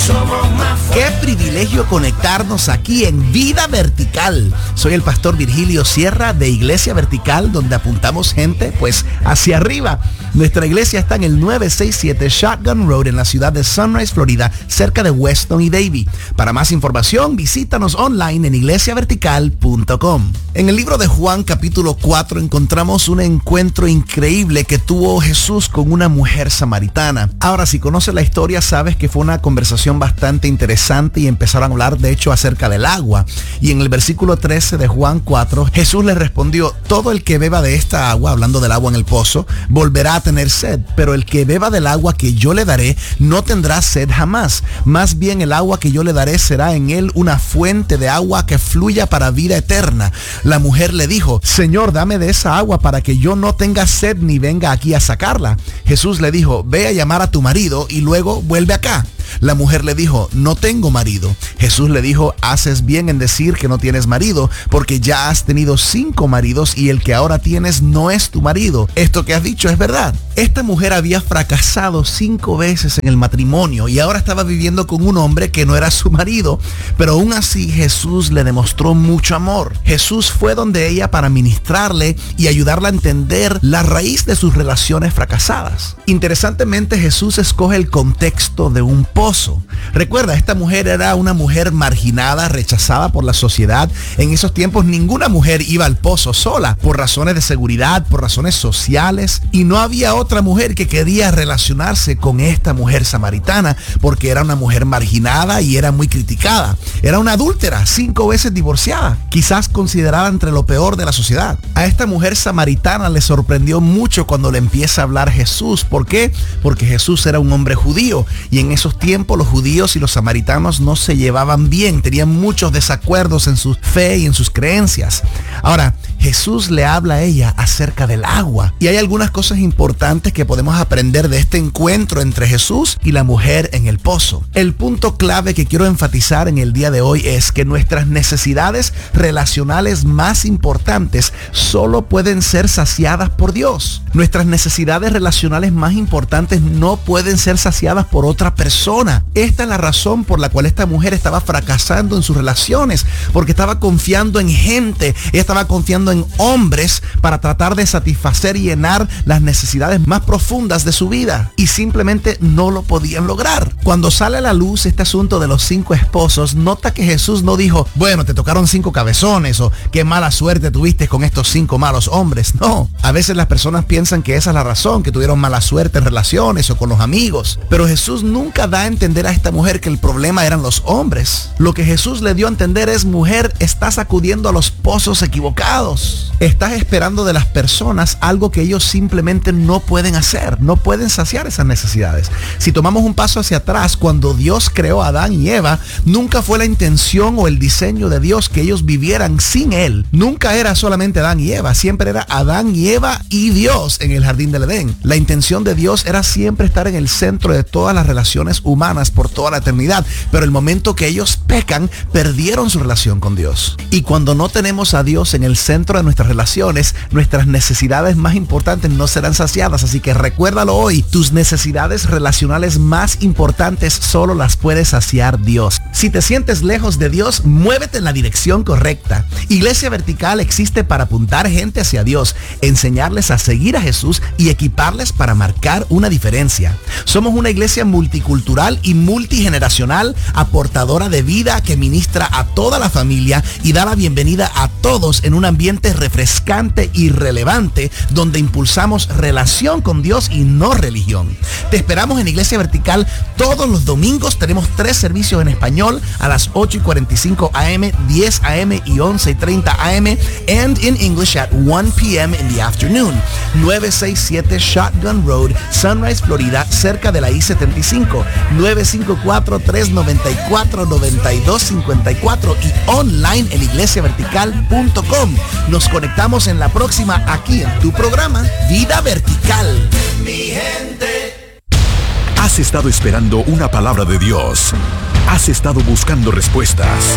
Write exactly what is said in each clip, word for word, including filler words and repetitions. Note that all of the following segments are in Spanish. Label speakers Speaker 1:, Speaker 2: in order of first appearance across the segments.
Speaker 1: somos más fuertes.
Speaker 2: Qué privilegio conectarnos aquí en Vida Vertical. Soy el pastor Virgilio Sierra de Iglesia Vertical, donde apuntamos gente pues hacia arriba. Nuestra iglesia está en el nueve seis siete Shotgun Road en la ciudad de Sunrise, Florida, cerca de Weston y Davie. Para más información, visítanos online en iglesia vertical punto com. En el libro de Juan capítulo cuatro encontramos un encuentro increíble que tuvo Jesús con una mujer samaritana. Ahora, si conoces la historia, sabes que fue una conversación bastante interesante y empezaron a hablar de hecho acerca del agua. Y en el versículo trece de Juan cuatro, Jesús le respondió: todo el que beba de esta agua, hablando del agua en el pozo, volverá a tener sed, pero el que beba del agua que yo le daré no tendrá sed jamás. Más bien el agua que yo le daré será en él una fuente de agua que fluya para vida eterna. La mujer le dijo: Señor, dame de esa agua para que yo no tenga sed ni venga aquí a sacarla. Jesús le dijo: ve a llamar a tu marido y luego vuelve acá. La mujer le dijo: no tengo marido. Jesús le dijo: haces bien en decir que no tienes marido, porque ya has tenido cinco maridos y el que ahora tienes no es tu marido. Esto que has dicho es verdad. Esta mujer había fracasado cinco veces en el matrimonio y ahora estaba viviendo con un hombre que no era su marido, pero aún así Jesús le demostró mucho amor. Jesús fue donde ella para ministrarle y ayudarla a entender la raíz de sus relaciones fracasadas. Interesantemente, Jesús escoge el contexto de un pozo. Recuerda, esta mujer era una mujer marginada, rechazada por la sociedad. En esos tiempos ninguna mujer iba al pozo sola, por razones de seguridad, por razones sociales, y no había otra mujer que quería relacionarse con esta mujer samaritana porque era una mujer marginada y era muy criticada. Era una adúltera, cinco veces divorciada, quizás considerada entre lo peor de la sociedad. A esta mujer samaritana le sorprendió mucho cuando le empieza a hablar Jesús. ¿Por qué? Porque Jesús era un hombre judío y en esos tiempos los judíos y los samaritanos no se llevaban bien, tenían muchos desacuerdos en su fe y en sus creencias. Ahora, Jesús le habla a ella acerca del agua y hay algunas cosas importantes que podemos aprender de este encuentro entre Jesús y la mujer en el pozo. El punto clave que quiero enfatizar en el día de hoy es que nuestras necesidades relacionales más importantes solo pueden ser saciadas por Dios. Nuestras necesidades relacionales más importantes no pueden ser saciadas por otra persona. Esta es la razón por la cual esta mujer estaba fracasando en sus relaciones, porque estaba confiando en gente, ella estaba confiando en hombres para tratar de satisfacer y llenar las necesidades más profundas de su vida y simplemente no lo podían lograr. Cuando sale a la luz este asunto de los cinco esposos, nota que Jesús no dijo: bueno, te tocaron cinco cabezones o qué mala suerte tuviste con estos cinco malos hombres. No, a veces las personas piensan que esa es la razón, que tuvieron mala suerte en relaciones o con los amigos, pero Jesús nunca da a entender a esta mujer que el problema eran los hombres. Lo que Jesús le dio a entender es: mujer, estás acudiendo a los pozos equivocados. Estás esperando de las personas algo que ellos simplemente no pueden hacer, no pueden saciar esas necesidades. Si tomamos un paso hacia atrás, cuando Dios creó a Adán y Eva, nunca fue la intención o el diseño de Dios que ellos vivieran sin Él. Nunca era solamente Adán y Eva, siempre era Adán y Eva y Dios en el jardín del Edén. La intención de Dios era siempre estar en el centro de todas las relaciones humanas por toda la eternidad, pero el momento que ellos pecan, perdieron su relación con Dios. Y cuando no tenemos a Dios en el centro de nuestras relaciones, nuestras necesidades más importantes no serán saciadas. Así que recuérdalo hoy, tus necesidades relacionales más importantes solo las puede saciar Dios. Si te sientes lejos de Dios, muévete en la dirección correcta. Iglesia Vertical existe para apuntar gente hacia Dios, enseñarles a seguir a Jesús y equiparles para marcar una diferencia. Somos una iglesia multicultural y multigeneracional, aportadora de vida que ministra a toda la familia y da la bienvenida a todos en un ambiente refrescante y relevante, donde impulsamos relación con Dios y no religión. Te esperamos en Iglesia Vertical todos los domingos. Tenemos tres servicios en español a las ocho y cuarenta y cinco a eme, diez a eme y once y treinta a eme, and in English at one p m in the afternoon. nueve seis siete Shotgun Road, Sunrise, Florida, cerca de la I setenta y cinco. nueve cinco cuatro, tres nueve cuatro, nueve dos cinco cuatro y online en iglesia vertical punto com. Nos conectamos en la próxima aquí en tu programa Vida Vertical.
Speaker 1: Mi gente.
Speaker 3: Has estado esperando una palabra de Dios. Has estado buscando respuestas.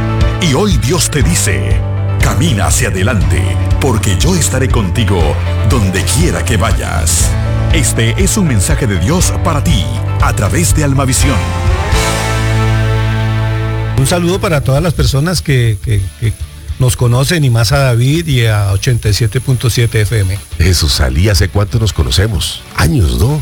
Speaker 3: Y hoy Dios te dice: camina hacia adelante, porque yo estaré contigo donde quiera que vayas. Este es un mensaje de Dios para ti, a través de Almavisión.
Speaker 4: saludo para todas las personas que, que, que nos conocen, y más a David y a ochenta y siete punto siete F M.
Speaker 5: Jesús Salí, ¿hace cuánto nos conocemos? Años, ¿no?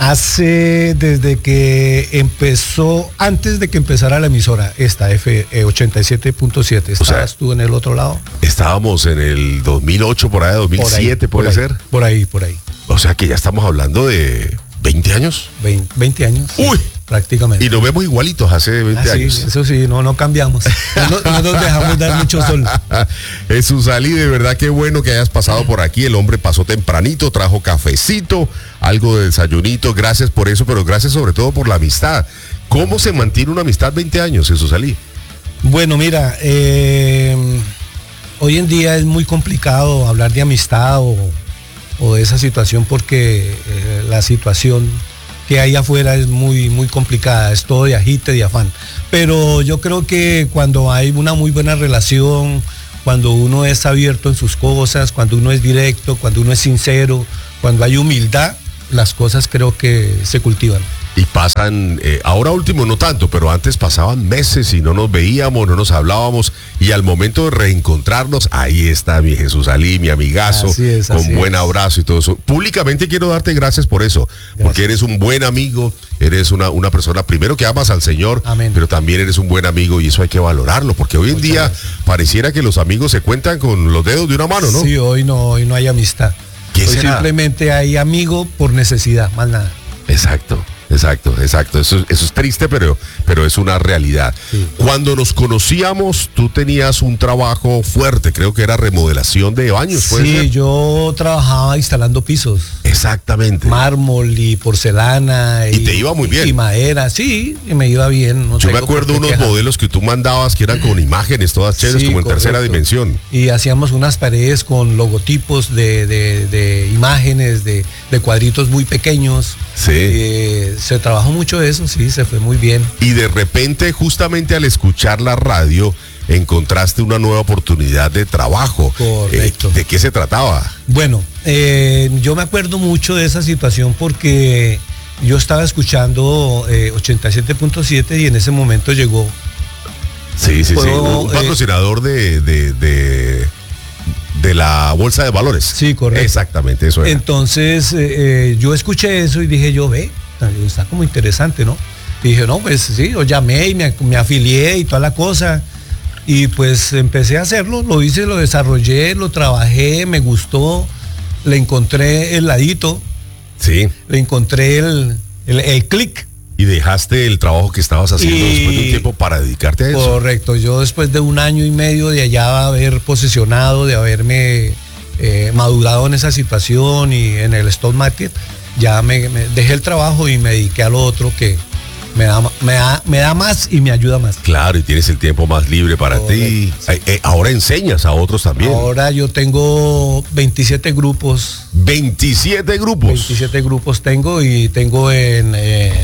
Speaker 4: Hace desde que empezó, antes de que empezara la emisora, esta F ochenta y siete punto siete. ¿Estabas
Speaker 5: O sea,
Speaker 4: tú en el otro lado?
Speaker 5: Estábamos en el dos mil ocho, por ahí, dos mil siete,
Speaker 4: Por
Speaker 5: ¿puede
Speaker 4: ahí,
Speaker 5: ser?
Speaker 4: Por ahí, por ahí.
Speaker 5: O sea que ya estamos hablando de veinte años.
Speaker 4: veinte, veinte años. Sí,
Speaker 5: ¡Uy!
Speaker 4: prácticamente.
Speaker 5: Y nos vemos igualitos hace veinte
Speaker 4: Ah, sí,
Speaker 5: años.
Speaker 4: eso sí, no, no cambiamos. No, no nos dejamos dar mucho sol.
Speaker 5: Jesús Salí, de verdad qué bueno que hayas pasado por aquí. El hombre pasó tempranito, trajo cafecito, algo de desayunito. Gracias por eso, pero gracias sobre todo por la amistad. ¿Cómo se mantiene una amistad veinte años, Jesús Salí?
Speaker 4: Bueno, mira, eh, hoy en día es muy complicado hablar de amistad o, o de esa situación, porque eh, la situación que hay afuera es muy, muy complicada, es todo de agite, de afán. Pero yo creo que cuando hay una muy buena relación, cuando uno es abierto en sus cosas, cuando uno es directo, cuando uno es sincero, cuando hay humildad, las cosas creo que se cultivan.
Speaker 5: Y pasan, eh, ahora último no tanto, pero antes pasaban meses y no nos veíamos, no nos hablábamos, y al momento de reencontrarnos, ahí está mi Jesús Salí, mi amigazo,
Speaker 4: Así es,
Speaker 5: con
Speaker 4: así
Speaker 5: buen
Speaker 4: es.
Speaker 5: abrazo y todo eso. Públicamente quiero darte gracias por eso,
Speaker 4: Gracias.
Speaker 5: porque eres un buen amigo, eres una, una persona primero que amas al Señor,
Speaker 4: Amén.
Speaker 5: pero también eres un buen amigo, y eso hay que valorarlo, porque hoy en
Speaker 4: Muchas
Speaker 5: día
Speaker 4: gracias.
Speaker 5: pareciera que los amigos se cuentan con los dedos de una mano, ¿no?
Speaker 4: Sí, hoy no, hoy no hay amistad.
Speaker 5: ¿Qué
Speaker 4: Hoy
Speaker 5: será?
Speaker 4: simplemente hay amigo por necesidad, más nada.
Speaker 5: Exacto, exacto, exacto. Eso, eso es triste, pero, pero es una realidad.
Speaker 4: Sí.
Speaker 5: Cuando nos conocíamos, tú tenías un trabajo fuerte, creo que era remodelación de baños, ¿puede
Speaker 4: Sí,
Speaker 5: ser?
Speaker 4: yo trabajaba instalando pisos,
Speaker 5: Exactamente.
Speaker 4: mármol y porcelana.
Speaker 5: Y te iba muy bien.
Speaker 4: Y madera, sí, y me iba bien. No
Speaker 5: Yo me
Speaker 4: tengo por
Speaker 5: acuerdo
Speaker 4: qué
Speaker 5: unos
Speaker 4: quejar.
Speaker 5: modelos que tú mandabas que eran con imágenes todas chéveres,
Speaker 4: Sí,
Speaker 5: como en tercera
Speaker 4: correcto.
Speaker 5: dimensión.
Speaker 4: Y hacíamos unas paredes con logotipos de, de- de imágenes, de, de cuadritos muy pequeños.
Speaker 5: Sí.
Speaker 4: Eh, se trabajó mucho eso, sí, se fue muy bien.
Speaker 5: Y de repente, justamente al escuchar la radio, encontraste una nueva oportunidad de trabajo.
Speaker 4: Correcto.
Speaker 5: Eh, ¿De qué se trataba?
Speaker 4: Bueno, eh, yo me acuerdo mucho de esa situación porque yo estaba escuchando eh, ochenta y siete punto siete y en ese momento llegó.
Speaker 5: Sí, sí, sí.
Speaker 4: Puedo,
Speaker 5: Un
Speaker 4: eh,
Speaker 5: patrocinador de, de, de, de la Bolsa de Valores.
Speaker 4: Sí, correcto.
Speaker 5: Exactamente, eso era.
Speaker 4: Entonces eh, eh, yo escuché eso y dije yo, ve, está como interesante, ¿no? Y dije, no, pues sí, yo llamé y me, me afilié y toda la cosa. Y pues empecé a hacerlo, lo hice, lo desarrollé, lo trabajé, me gustó, le encontré el ladito,
Speaker 5: Sí.
Speaker 4: le encontré el, el, el clic.
Speaker 5: Y dejaste el trabajo que estabas haciendo
Speaker 4: Y-
Speaker 5: después de un tiempo para dedicarte a eso.
Speaker 4: Correcto, yo después de un año y medio de allá haber posesionado, de haberme eh, madurado en esa situación y en el stock market, ya me, me dejé el trabajo y me dediqué a lo otro que me da, me da, me da más y me ayuda más.
Speaker 5: Claro, y tienes el tiempo más libre para ti.
Speaker 4: Correcto,
Speaker 5: Eh, eh, ahora enseñas a otros también.
Speaker 4: Ahora yo tengo veintisiete grupos,
Speaker 5: veintisiete grupos.
Speaker 4: veintisiete grupos tengo y tengo en, en,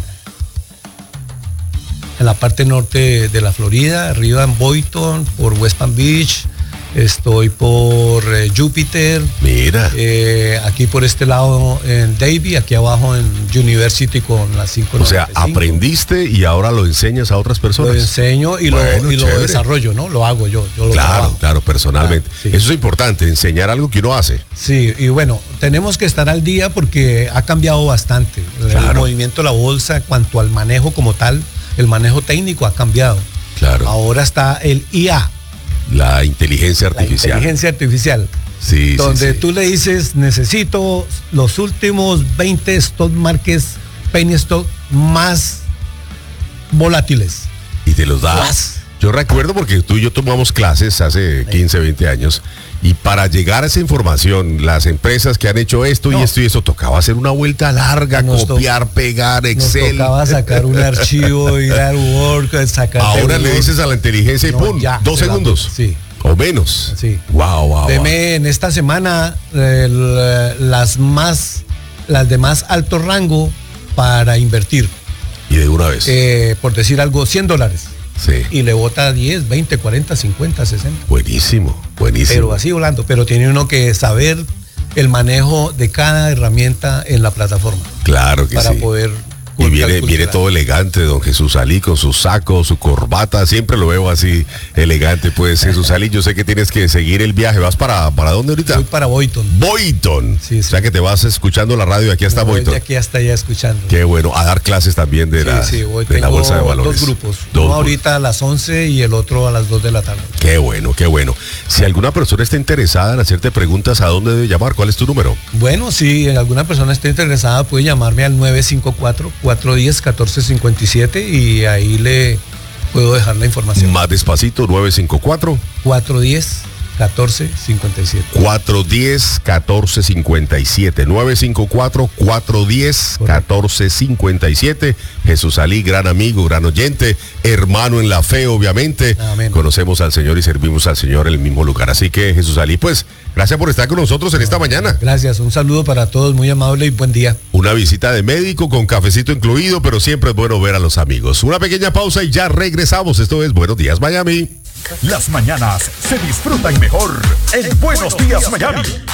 Speaker 4: en la parte norte de la Florida, arriba en Boynton, por West Palm Beach, estoy por eh, Júpiter,
Speaker 5: Mira.
Speaker 4: eh, aquí por este lado en Davie, aquí abajo en University con las cinco
Speaker 5: o sea,
Speaker 4: noventa y cinco.
Speaker 5: aprendiste y ahora lo enseñas a otras
Speaker 4: Lo
Speaker 5: personas.
Speaker 4: enseño y,
Speaker 5: Bueno,
Speaker 4: lo, y lo
Speaker 5: chévere.
Speaker 4: desarrollo, ¿no? Lo hago yo, yo lo
Speaker 5: Claro,
Speaker 4: trabajo.
Speaker 5: claro, personalmente.
Speaker 4: Claro, sí.
Speaker 5: Eso es importante, enseñar algo que uno hace.
Speaker 4: Sí, y bueno, tenemos que estar al día porque ha cambiado bastante. El
Speaker 5: Claro.
Speaker 4: movimiento de la bolsa, cuanto al manejo como tal, el manejo técnico ha cambiado.
Speaker 5: Claro.
Speaker 4: Ahora está el I A,
Speaker 5: La inteligencia
Speaker 4: la
Speaker 5: artificial.
Speaker 4: inteligencia artificial,
Speaker 5: Sí, sí,
Speaker 4: donde
Speaker 5: sí.
Speaker 4: tú le dices, necesito los últimos veinte stock markets, penny stock más volátiles.
Speaker 5: Y te los da.
Speaker 4: Guas.
Speaker 5: Yo recuerdo porque tú y yo tomamos clases hace quince, veinte años, y para llegar a esa información, las empresas que han hecho esto
Speaker 4: No.
Speaker 5: y esto y esto, tocaba hacer una vuelta larga,
Speaker 4: Nos to-
Speaker 5: copiar, pegar,
Speaker 4: Nos
Speaker 5: Excel.
Speaker 4: tocaba sacar un archivo, ir al Word, sacar...
Speaker 5: Ahora
Speaker 4: de
Speaker 5: le
Speaker 4: Word.
Speaker 5: dices a la inteligencia y
Speaker 4: No,
Speaker 5: ¡pum!
Speaker 4: ya,
Speaker 5: dos
Speaker 4: te la
Speaker 5: segundos.
Speaker 4: doy, sí.
Speaker 5: O menos.
Speaker 4: Sí.
Speaker 5: Wow, wow.
Speaker 4: Deme en esta semana el, las más, las de más alto rango para invertir.
Speaker 5: Y de una vez.
Speaker 4: Eh, por decir algo, cien dólares.
Speaker 5: sí.
Speaker 4: Y le bota diez, veinte, cuarenta, cincuenta, sesenta.
Speaker 5: Buenísimo, buenísimo.
Speaker 4: Pero así volando. Pero tiene uno que saber el manejo de cada herramienta en la plataforma
Speaker 5: Claro que
Speaker 4: para
Speaker 5: sí.
Speaker 4: poder
Speaker 5: Y viene, viene todo elegante, don Jesús Ali, con su saco, su corbata, siempre lo veo así elegante. Pues Jesús Ali, yo sé que tienes que seguir el viaje. ¿Vas para, para dónde ahorita?
Speaker 4: Voy para Boyton.
Speaker 5: Boyton.
Speaker 4: Sí, sí.
Speaker 5: O sea que te vas escuchando la radio aquí hasta
Speaker 4: Me voy
Speaker 5: Boyton.
Speaker 4: de aquí hasta allá escuchando.
Speaker 5: Qué bueno, a dar clases también de,
Speaker 4: Sí,
Speaker 5: la,
Speaker 4: sí, voy,
Speaker 5: de la
Speaker 4: tengo
Speaker 5: bolsa de valores.
Speaker 4: dos grupos.
Speaker 5: Dos
Speaker 4: Uno
Speaker 5: grupos.
Speaker 4: ahorita a las once y el otro a las dos de la tarde.
Speaker 5: Qué bueno, qué bueno. Si alguna persona está interesada en hacerte preguntas, ¿a dónde debe llamar? ¿Cuál es tu número?
Speaker 4: Bueno, si alguna persona está interesada puede llamarme al nueve cinco cuatro, cuatro uno cero, uno cuatro cinco siete y ahí le puedo dejar la información.
Speaker 5: Más despacito, nueve cinco cuatro.
Speaker 4: cuatro uno cero, uno cuatro cinco siete.
Speaker 5: cuatro uno cero, uno cuatro cinco siete. nueve cinco cuatro, cuatro uno cero, uno cuatro cinco siete. Jesús Ali, gran amigo, gran oyente, hermano en la fe, obviamente.
Speaker 4: Amén.
Speaker 5: Conocemos al Señor y servimos al Señor en el mismo lugar. Así que, Jesús Ali, pues, gracias por estar con nosotros en esta mañana.
Speaker 4: Gracias, un saludo para todos, muy amable y buen día.
Speaker 5: Una visita de médico con cafecito incluido, pero siempre es bueno ver a los amigos. Una pequeña pausa y ya regresamos. Esto es Buenos Días, Miami.
Speaker 3: Las mañanas se disfrutan mejor en Buenos Días, Miami.